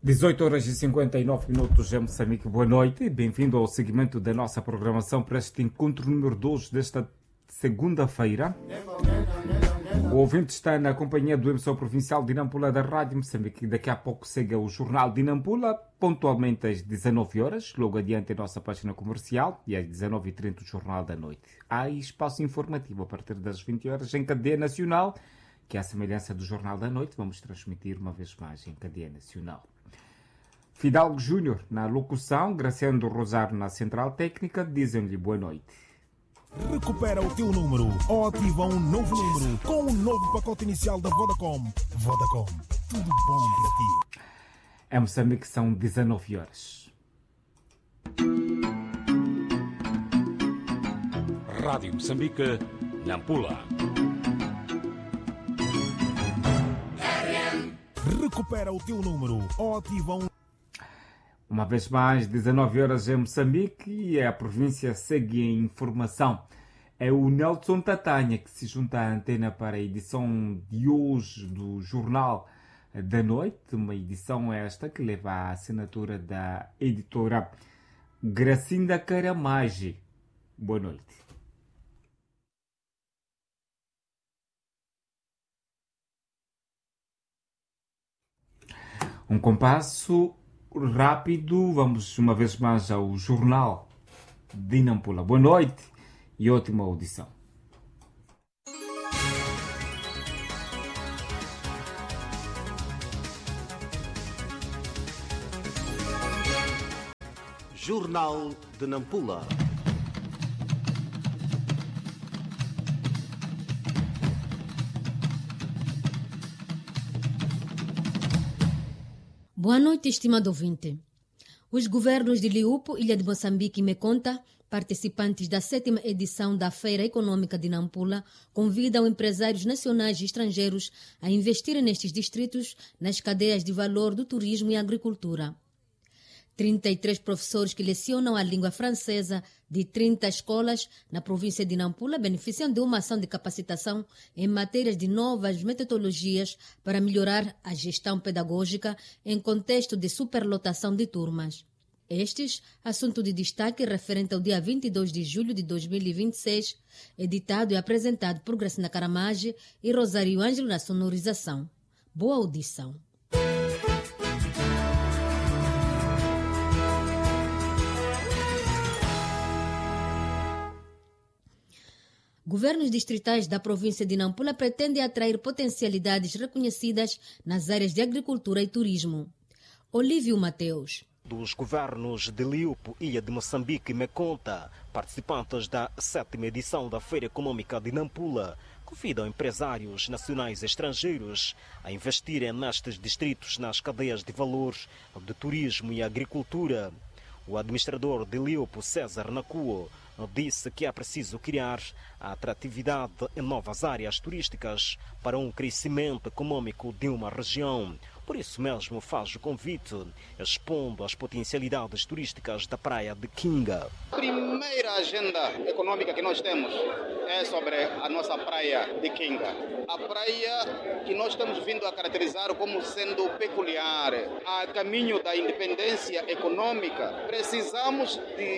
18 horas e 59 minutos em Moçambique. Boa noite e bem-vindo ao segmento da nossa programação para este encontro número 2 desta segunda-feira. O ouvinte está na companhia do emissor provincial de Nampula da Rádio Moçambique. Daqui a pouco segue o Jornal de Nampula, pontualmente às 19 horas, logo adiante a nossa página comercial, e às 19h30 o Jornal da Noite. Há espaço informativo a partir das 20 horas em cadeia nacional, que é a semelhança do Jornal da Noite, vamos transmitir uma vez mais em cadeia nacional. Fidalgo Júnior na locução, Graciano Rosário na central técnica, dizem-lhe boa noite. Recupera o teu número ou ativa um novo número com o novo pacote inicial da Vodacom. Vodacom, tudo bom para ti. Em Moçambique são 19 horas. Rádio Moçambique, Nampula. Recupera o teu número ou ativa um... Uma vez mais, 19 horas em Moçambique e a província segue em informação. É o Nelson Tatanha que se junta à antena para a edição de hoje do Jornal da Noite. Uma edição esta que leva a assinatura da editora Gracinda Caramage. Boa noite. Um compasso rápido, vamos uma vez mais ao Jornal de Nampula. Boa noite e ótima audição. Jornal de Nampula. Boa noite, estimado ouvinte. Os governos de Liupo, Ilha de Moçambique e Meconta, participantes da 7ª edição da Feira Econômica de Nampula, convidam empresários nacionais e estrangeiros a investirem nestes distritos nas cadeias de valor do turismo e agricultura. 33 professores que lecionam a língua francesa de 30 escolas na província de Nampula beneficiam de uma ação de capacitação em matérias de novas metodologias para melhorar a gestão pedagógica em contexto de superlotação de turmas. Estes, assunto de destaque referente ao dia 22 de julho de 2026, editado e apresentado por Gracinda Caramage e Rosário Ângelo na sonorização. Boa audição. Governos distritais da província de Nampula pretendem atrair potencialidades reconhecidas nas áreas de agricultura e turismo. Olívio Mateus. Dos governos de Liupo, Ilha de Moçambique e Meconta, participantes da 7ª edição da Feira Econômica de Nampula, convidam empresários nacionais e estrangeiros a investirem nestes distritos nas cadeias de valor de turismo e agricultura. O administrador de Liupo, César Nacuo, disse que é preciso criar a atratividade em novas áreas turísticas para um crescimento econômico de uma região. Por isso mesmo faz o convite, expondo as potencialidades turísticas da praia de Kinga. A primeira agenda econômica que nós temos é sobre a nossa praia de Kinga. A praia que nós estamos vindo a caracterizar como sendo peculiar. A caminho da independência econômica, precisamos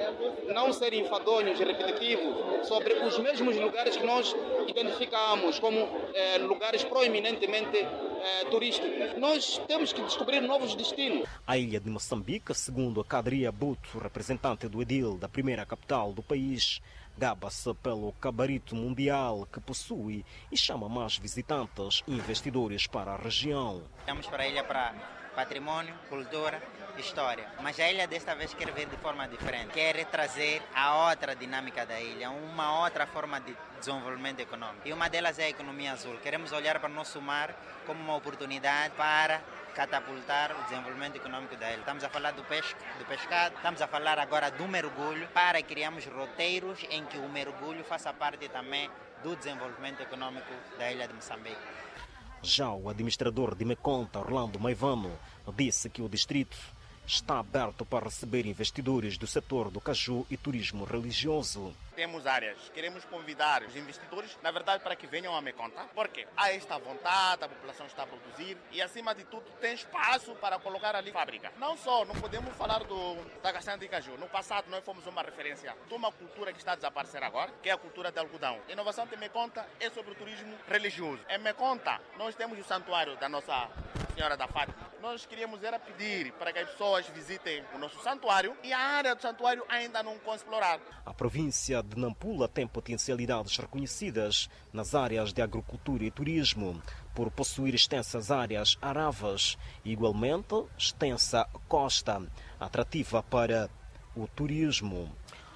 de não ser enfadonhos e repetitivos sobre os mesmos lugares que nós identificamos como lugares proeminentemente turísticos. Nós temos que descobrir novos destinos. A ilha de Moçambique, segundo a Kadria Buto, representante do edil da primeira capital do país, gaba-se pelo cabarito mundial que possui e chama mais visitantes e investidores para a região. Estamos para a ilha para patrimônio, cultura, história. Mas a ilha desta vez quer ver de forma diferente. Quer trazer a outra dinâmica da ilha, uma outra forma de desenvolvimento econômico. E uma delas é a economia azul. Queremos olhar para o nosso mar como uma oportunidade para catapultar o desenvolvimento econômico da ilha. Estamos a falar do pescado, estamos a falar agora do mergulho, para criarmos roteiros em que o mergulho faça parte também do desenvolvimento econômico da ilha de Moçambique. Já o administrador de Meconta, Orlando Maivano, disse que o distrito está aberto para receber investidores do setor do caju e turismo religioso. Temos áreas, queremos convidar os investidores, na verdade, para que venham a Meconta, porque há esta vontade, a população está a produzir e, acima de tudo, tem espaço para colocar ali fábrica. Não podemos falar da castanha de caju. No passado, nós fomos uma referência de uma cultura que está a desaparecer agora, que é a cultura do algodão. A inovação de Meconta é sobre o turismo religioso. Em Meconta, nós temos o santuário da Nossa Senhora da Fátima. Nós queríamos pedir para que as pessoas visitem o nosso santuário e a área do santuário ainda não foi explorada. A província de Nampula tem potencialidades reconhecidas nas áreas de agricultura e turismo, por possuir extensas áreas aravas e, igualmente, extensa costa, atrativa para o turismo.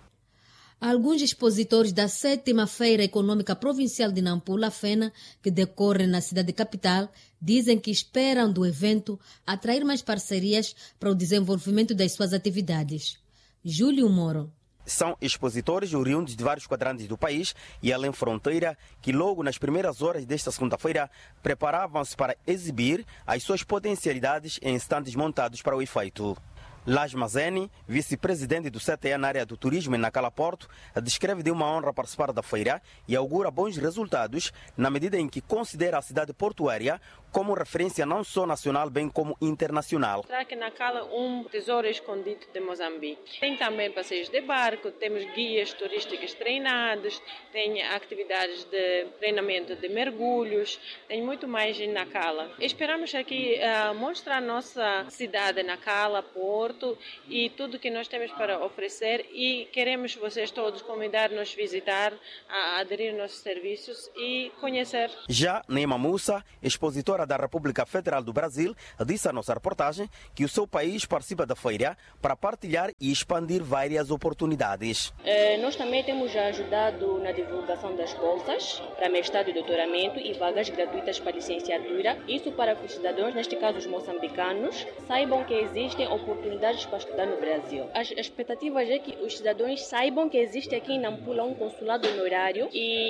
Alguns expositores da 7ª Feira Econômica Provincial de Nampula, FENA, que decorre na cidade capital, dizem que esperam do evento atrair mais parcerias para o desenvolvimento das suas atividades. Júlio Moro. São expositores oriundos de vários quadrantes do país e além fronteira que logo nas primeiras horas desta segunda-feira preparavam-se para exibir as suas potencialidades em estandes montados para o efeito. Lás Mazeni, vice-presidente do CTE na área do turismo em Nacala Porto, descreve de uma honra participar da feira e augura bons resultados na medida em que considera a cidade portuária como referência não só nacional, bem como internacional. Será que Nacala um tesouro escondido de Moçambique? Tem também passeios de barco, temos guias turísticos treinados, tem atividades de treinamento de mergulhos, tem muito mais em Nacala. Esperamos aqui mostrar a nossa cidade Nacala, Porto e tudo que nós temos para oferecer e queremos vocês todos convidar-nos a visitar, a aderir aos nossos serviços e conhecer. Já Neima Mussa, expositora da República Federal do Brasil, disse à nossa reportagem que o seu país participa da feira para partilhar e expandir várias oportunidades. Nós também temos ajudado na divulgação das bolsas para mestrado e doutoramento e vagas gratuitas para licenciatura. Isso para que os cidadãos, neste caso os moçambicanos, saibam que existem oportunidades para estudar no Brasil. As expectativas é que os cidadãos saibam que existe aqui em Nampula um consulado honorário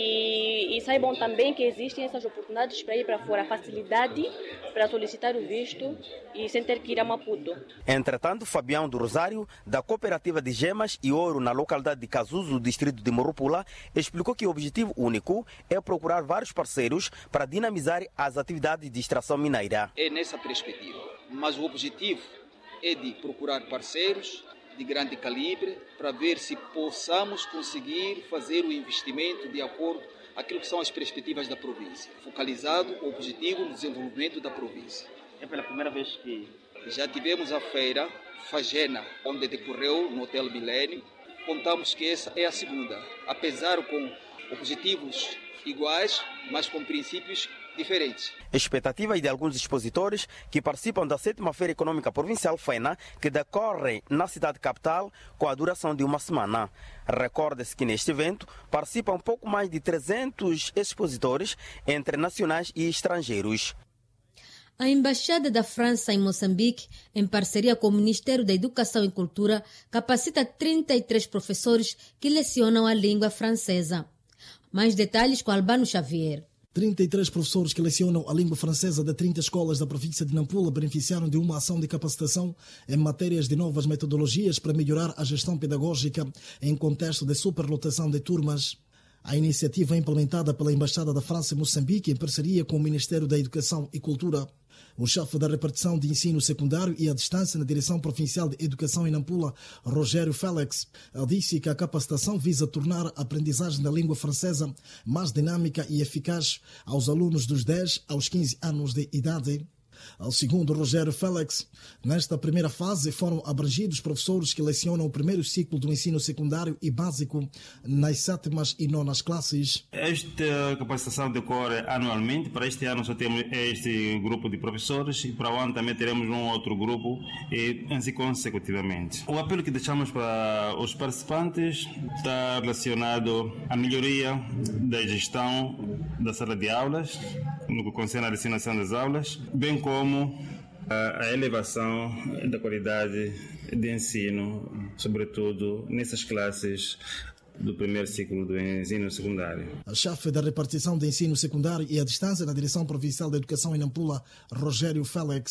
e saibam também que existem essas oportunidades para ir para fora, facilidade para solicitar o visto e sem ter que ir a Maputo. Entretanto, Fabião do Rosário, da Cooperativa de Gemas e Ouro na localidade de Casuzo, distrito de Morupula, explicou que o objetivo único é procurar vários parceiros para dinamizar as atividades de extração mineira. É nessa perspectiva, mas o objetivo é de procurar parceiros de grande calibre para ver se possamos conseguir fazer o investimento de acordo aquilo que são as perspectivas da província, focalizado o objetivo no desenvolvimento da província. É pela primeira vez que já tivemos a feira Fagena, onde decorreu no Hotel Milênio. Contamos que essa é a segunda, apesar com objetivos iguais, mas com princípios diferentes. Expectativas de alguns expositores que participam da 7ª Feira Econômica Provincial FENA, que decorre na cidade capital com a duração de uma semana. Recorda-se que neste evento participam pouco mais de 300 expositores entre nacionais e estrangeiros. A Embaixada da França em Moçambique, em parceria com o Ministério da Educação e Cultura, capacita 33 professores que lecionam a língua francesa. Mais detalhes com Albano Xavier. 33 professores que lecionam a língua francesa de 30 escolas da província de Nampula beneficiaram de uma ação de capacitação em matérias de novas metodologias para melhorar a gestão pedagógica em contexto de superlotação de turmas. A iniciativa é implementada pela Embaixada da França em Moçambique em parceria com o Ministério da Educação e Cultura. O chefe da repartição de ensino secundário e à distância na Direção Provincial de Educação em Nampula, Rogério Félix, disse que a capacitação visa tornar a aprendizagem da língua francesa mais dinâmica e eficaz aos alunos dos 10 aos 15 anos de idade. Segundo Rogério Félix, nesta primeira fase foram abrangidos professores que lecionam o primeiro ciclo do ensino secundário e básico nas 7ª e 9ª classes. Esta capacitação decorre anualmente. Para este ano só temos este grupo de professores e para o ano também teremos um outro grupo e assim consecutivamente. O apelo que deixamos para os participantes está relacionado à melhoria da gestão da sala de aulas, no que concerne a destinação das aulas, bem como a elevação da qualidade de ensino, sobretudo nessas classes do primeiro ciclo do ensino secundário. A chefe da repartição de ensino secundário e à distância na Direção Provincial da Educação em Nampula, Rogério Félix,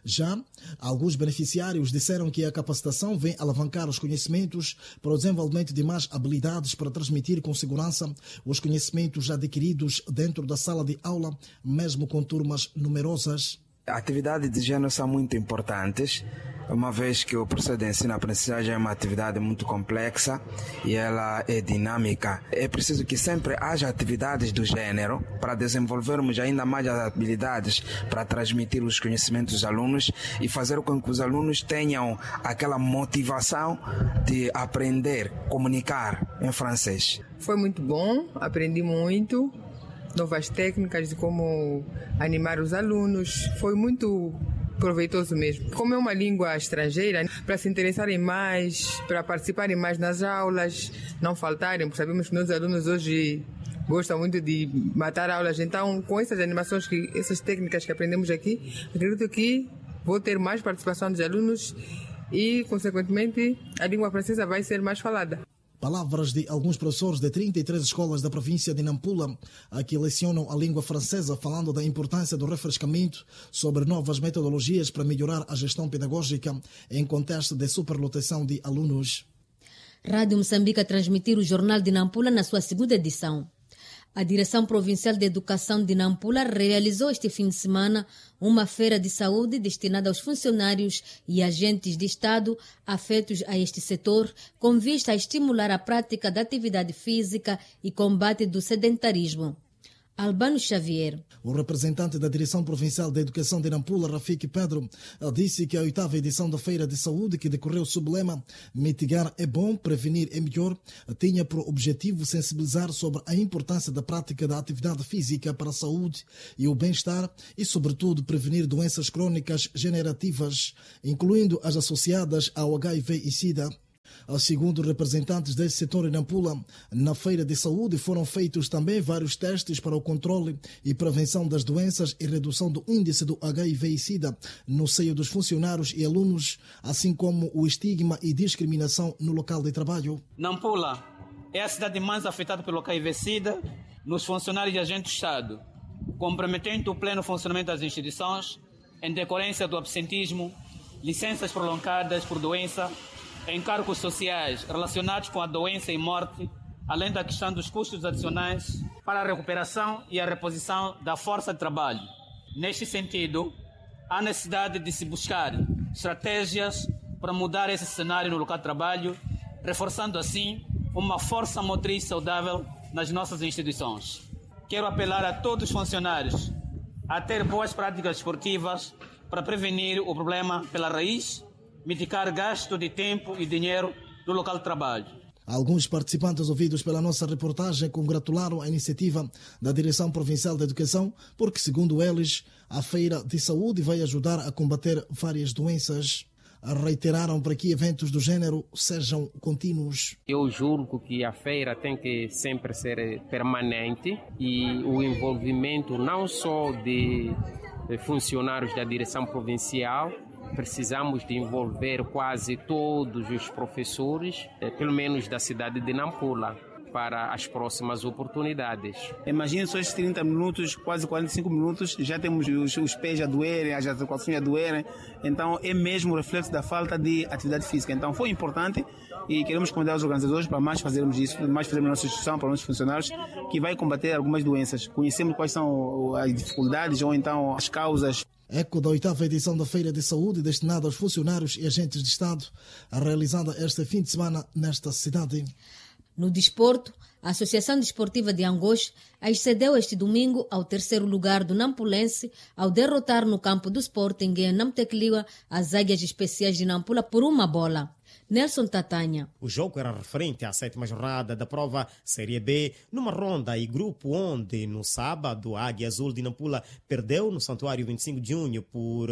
Já, alguns beneficiários disseram que a capacitação vem alavancar os conhecimentos para o desenvolvimento de mais habilidades para transmitir com segurança os conhecimentos adquiridos dentro da sala de aula, mesmo com turmas numerosas. Atividades de género são muito importantes, uma vez que o processo de ensino-aprendizagem é uma atividade muito complexa e ela é dinâmica. É preciso que sempre haja atividades do gênero para desenvolvermos ainda mais as habilidades para transmitir os conhecimentos dos alunos e fazer com que os alunos tenham aquela motivação de aprender, comunicar em francês. Foi muito bom, aprendi muito. Novas técnicas de como animar os alunos. Foi muito proveitoso mesmo. Como é uma língua estrangeira, para se interessarem mais, para participarem mais nas aulas, não faltarem, porque sabemos que meus alunos hoje gostam muito de matar aulas. Então, com essas animações, essas técnicas que aprendemos aqui, acredito que vou ter mais participação dos alunos e, consequentemente, a língua francesa vai ser mais falada. Palavras de alguns professores de 33 escolas da província de Nampula, que lecionam a língua francesa, falando da importância do refrescamento sobre novas metodologias para melhorar a gestão pedagógica em contexto de superlotação de alunos. Rádio Moçambique a transmitir o Jornal de Nampula na sua segunda edição. A Direção Provincial de Educação de Nampula realizou este fim de semana uma feira de saúde destinada aos funcionários e agentes de Estado afetos a este setor, com vista a estimular a prática da atividade física e combate do sedentarismo. Albano Xavier. O representante da Direção Provincial de Educação de Nampula, Rafiki Pedro, disse que a 8ª edição da Feira de Saúde, que decorreu sob o lema "Mitigar é bom, prevenir é melhor", tinha por objetivo sensibilizar sobre a importância da prática da atividade física para a saúde e o bem-estar e, sobretudo, prevenir doenças crônicas generativas, incluindo as associadas ao HIV e SIDA. Segundo representantes desse setor em Nampula, na Feira de Saúde foram feitos também vários testes para o controle e prevenção das doenças e redução do índice do HIV e SIDA no seio dos funcionários e alunos, assim como o estigma e discriminação no local de trabalho. Nampula é a cidade mais afetada pelo HIV e SIDA nos funcionários e agentes do Estado, comprometendo o pleno funcionamento das instituições em decorrência do absentismo, licenças prolongadas por doença, encargos sociais relacionados com a doença e morte, além da questão dos custos adicionais para a recuperação e a reposição da força de trabalho. Neste sentido, há necessidade de se buscar estratégias para mudar esse cenário no local de trabalho, reforçando assim uma força motriz saudável nas nossas instituições. Quero apelar a todos os funcionários a ter boas práticas esportivas para prevenir o problema pela raiz, mitigar gasto de tempo e dinheiro no local de trabalho. Alguns participantes ouvidos pela nossa reportagem congratularam a iniciativa da Direção Provincial de Educação porque, segundo eles, a Feira de Saúde vai ajudar a combater várias doenças. Reiteraram para que eventos do género sejam contínuos. Eu julgo que a feira tem que sempre ser permanente e o envolvimento não só de funcionários da direção provincial. Precisamos de envolver quase todos os professores, pelo menos da cidade de Nampula, para as próximas oportunidades. Imagina só esses 30 minutos, quase 45 minutos, já temos os pés a doerem, as articulações a doerem, então é mesmo o reflexo da falta de atividade física. Então foi importante e queremos convidar os organizadores para mais fazermos isso, mais fazermos a nossa instituição, para os nossos funcionários, que vai combater algumas doenças. Conhecemos quais são as dificuldades ou então as causas. Eco da 8ª edição da Feira de Saúde destinada aos funcionários e agentes de Estado, realizada este fim de semana nesta cidade. No desporto, a Associação Desportiva de Angoche excedeu este domingo ao 3º lugar do Nampulense ao derrotar no campo do Sporting em Namtecliwa as Águias Especiais de Nampula por 1 bola. Nelson Tatanha. O jogo era referente à 7ª jornada da prova Série B, numa ronda e grupo onde, no sábado, a Águia Azul de Nampula perdeu no Santuário 25 de junho por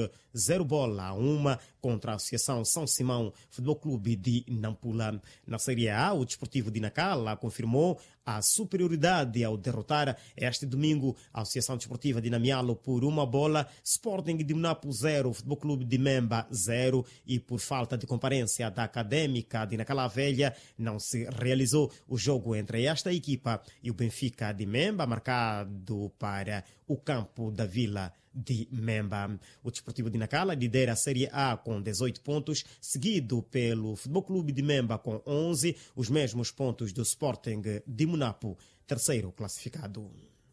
0-1 contra a Associação São Simão Futebol Clube de Nampula. Na Série A, o Desportivo de Nacala confirmou a superioridade ao derrotar este domingo a Associação Desportiva de Namialo por 1 bola, Sporting de Munapo 0, Futebol Clube de Memba 0 e por falta de comparência da Académica de Nacala Velha não se realizou o jogo entre esta equipa e o Benfica de Memba, marcado para o campo da Vila de Memba. O Desportivo de Nacala lidera a Série A com 18 pontos, seguido pelo Futebol Clube de Memba com 11, os mesmos pontos do Sporting de Munapo, terceiro classificado.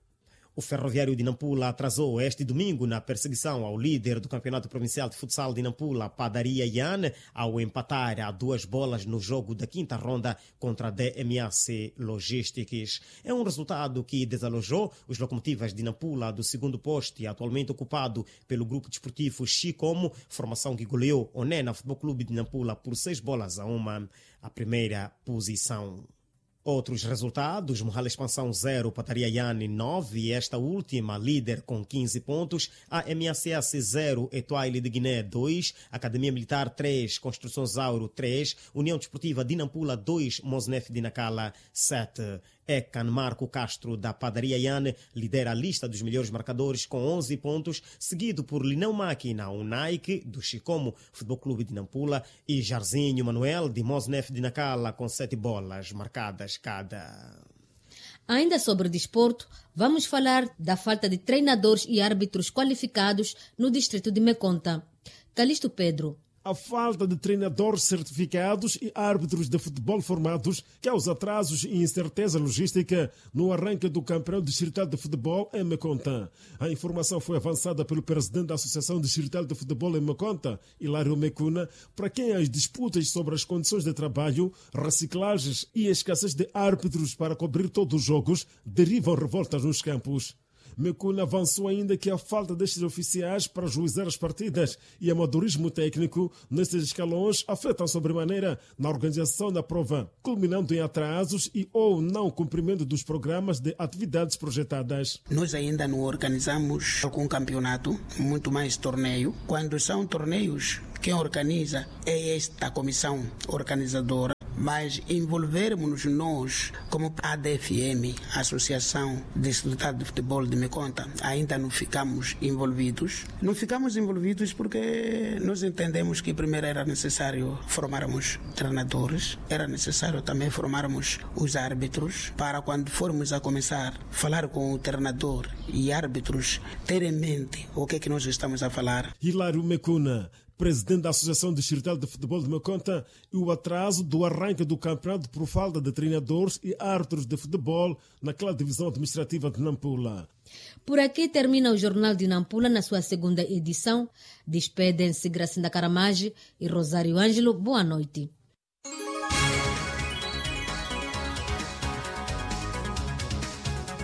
O Ferroviário de Nampula atrasou este domingo na perseguição ao líder do Campeonato Provincial de Futsal de Nampula, Padaria Yan, ao empatar a 2 bolas no jogo da quinta ronda contra a DMAC Logistics. É um resultado que desalojou os Locomotivas de Nampula do segundo posto, atualmente ocupado pelo grupo desportivo Chicomo, formação que goleou o Nena Futebol Clube de Nampula por 6-1, a primeira posição. Outros resultados: Mohale Expansão 0, Pataria Yane 9 e esta última líder com 15 pontos, a MACS 0, Etoile de Guiné 2, Academia Militar 3, Construção Zauro 3, União Desportiva de Nampula 2, Mosnef de Nacala 7. Ecan Marco Castro da Padaria Yane lidera a lista dos melhores marcadores com 11 pontos, seguido por Linão Máquina, Nike do Chicomo Futebol Clube de Nampula e Jarzinho Manuel de Mosnef de Nacala com 7 bolas marcadas cada. Ainda sobre o desporto, vamos falar da falta de treinadores e árbitros qualificados no distrito de Meconta. Calixto Pedro. A falta de treinadores certificados e árbitros de futebol formados causa atrasos e incerteza logística no arranque do Campeonato Distrital de Futebol em Meconta. A informação foi avançada pelo presidente da Associação Distrital de Futebol em Meconta, Hilário Mecuna, para quem as disputas sobre as condições de trabalho, reciclagens e escassez de árbitros para cobrir todos os jogos derivam revoltas nos campos. Mecuna avançou ainda que a falta destes oficiais para juizar as partidas e amadorismo técnico nestes escalões afetam sobremaneira na organização da prova, culminando em atrasos e ou não cumprimento dos programas de atividades projetadas. Nós ainda não organizamos algum campeonato, muito mais torneio. Quando são torneios, quem organiza é esta comissão organizadora. Mas envolvermos nós, como ADFM, Associação Distrital de Futebol de Meconta, ainda não ficamos envolvidos. Não ficamos envolvidos porque nós entendemos que primeiro era necessário formarmos treinadores, era necessário também formarmos os árbitros, para quando formos a começar a falar com o treinador e árbitros, ter em mente o que é que nós estamos a falar. Hilário Mecuna, presidente da Associação Distrital de Futebol de Meconta, e o atraso do arranque do campeonato por falta de treinadores e árbitros de futebol naquela divisão administrativa de Nampula. Por aqui termina o Jornal de Nampula na sua segunda edição. Despedem-se Gracinda Caramage e Rosário Ângelo. Boa noite.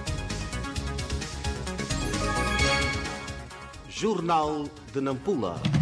Jornal de Nampula.